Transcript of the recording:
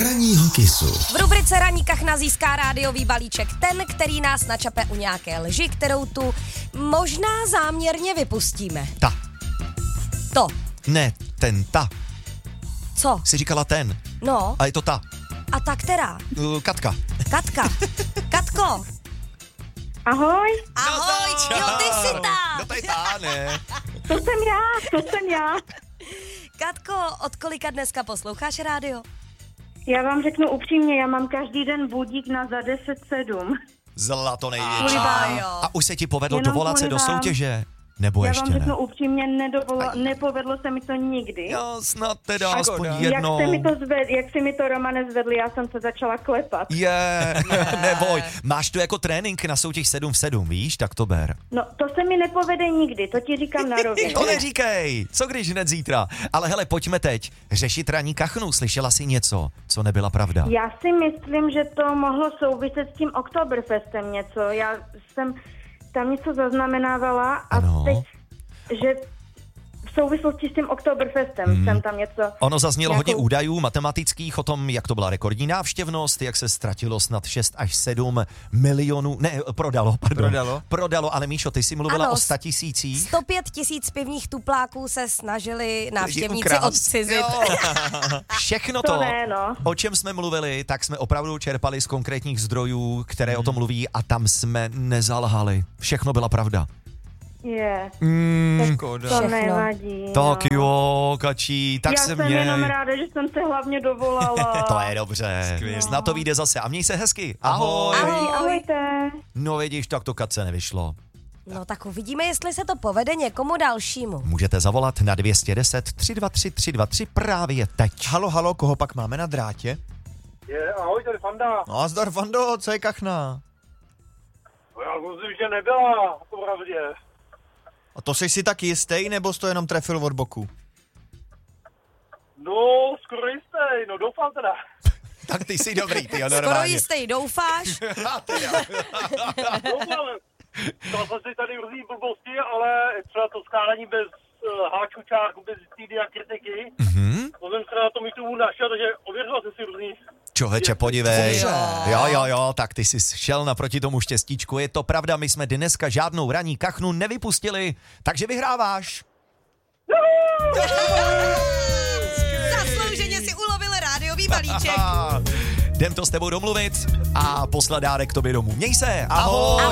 Ranního Kissu. V rubrice Ranní kachna získá rádiový balíček ten, který nás načape u nějaké lži, kterou tu možná záměrně vypustíme. Ta. To. Ne, ta. Co? Jsi říkala ten. No. A je to ta. A ta která? Katka. Katka. Katko. Ahoj. Ahoj, jo, ty jsi ta. No to je ta, ne. To jsem já. Katko, od kolika dneska posloucháš rádio? Já vám řeknu upřímně, já mám každý den budík na za 10:07. Zlato největší. Jo. A už se ti povedlo Jenom dovolat se do kvůli vám. soutěže? Nebo Já ještě vám ne? řeknu upřímně, nepovedlo se mi to nikdy. Jo, snad teda A aspoň jak jednou. jak si mi to Romane zvedli, já jsem se začala klepat. Neboj. Máš to jako trénink na soutěž 7 v 7, víš? Tak to ber. No, to se mi nepovede nikdy, to ti říkám na rovinu. To neříkej. Co když hned zítra? Ale hele, pojďme teď řešit ranní kachnu. Slyšela jsi něco, co nebyla pravda? Já si myslím, že to mohlo souviset s tím Oktoberfestem něco. Já jsem tam něco zaznamenávala a Ano. teď, že v souvislosti s tím Oktoberfestem jsem tam něco... Ono zaznělo hodně nějakou- údajů matematických o tom, jak to byla rekordní návštěvnost, jak se ztratilo snad 6 až 7 milionů, prodalo, ale Míšo, ty jsi mluvila Ano, o 100 000. 105 000 pivních tupláků se snažili návštěvníci ukrást. odcizit. Jo. Všechno To to, ne, no. o čem jsme mluvili, tak jsme opravdu čerpali z konkrétních zdrojů, které o tom mluví a tam jsme nezalhali. Všechno byla pravda. Je, Škoda. to Všechno. nevadí. Tak no. jo, Kačí, tak Já se jsem měj. jenom ráda, že jsem se hlavně dovolala. To je dobře. Na to vyjde zase. A měj se hezky. Ahoj. Ahojte. No vidíš, tak to Katce nevyšlo. No tak uvidíme, jestli se to povede někomu dalšímu. Můžete zavolat na 210 323 323 právě teď. Halo, koho pak máme na drátě? Ahoj, tady Fanda. No a zdar, Fando, co je kachna? No, já myslím, že nebyla, popravdě. A to jsi si tak jistý, nebo jsi to jenom trefil od boku? No, skoro jistý, no doufám teda. Tak ty jsi dobrý, ty Skoro normálně. jistý, doufáš? Doufám. Dal jsem si tady různý blbosti, ale třeba to skládání bez háčů, čárku, bez týdy a kritiky. To jsem se na tom YouTube našel, takže ověřoval jsem si různý. Čověče, podívej. Jo, tak ty jsi šel naproti tomu štěstíčku. Je to pravda, my jsme dneska žádnou ranní kachnu nevypustili, takže vyhráváš. Zaslouženě si ulovil rádiový balíček. Jdem to s tebou domluvit a poslat dárek tobě domů. Měj se, ahoj.